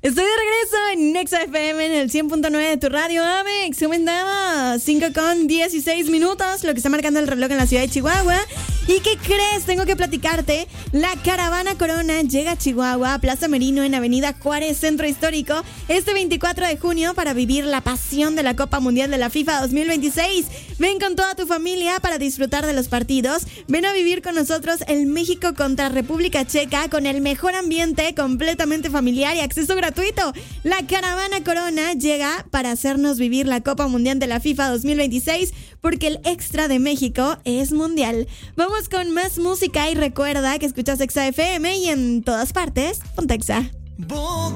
Estoy de regreso en Nexa FM en el 100.9 de tu radio, Amex. ¿Cómo andamos? 5:16, lo que está marcando el reloj en la ciudad de Chihuahua. ¿Y qué crees? Tengo que platicarte. La Caravana Corona llega a Chihuahua, a Plaza Merino, en Avenida Juárez, Centro Histórico, este 24 de junio para vivir la pasión de la Copa Mundial de la FIFA 2026. Ven con toda tu familia para disfrutar de los partidos. Ven a vivir con nosotros el México contra República Checa con el mejor ambiente, completamente familiar y acceso gratuito. La Caravana Corona llega para hacernos vivir la Copa Mundial de la FIFA 2026 porque el extra de México es mundial. Vamos con más música y recuerda que escuchas Exa FM y en todas partes, ponte Exa.